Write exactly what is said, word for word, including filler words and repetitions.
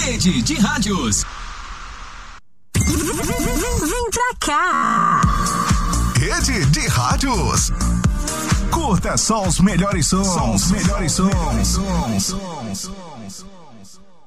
Rede de Rádios. Vem pra cá. Rede de Rádios. Curta só os melhores sons. Só os melhores sons.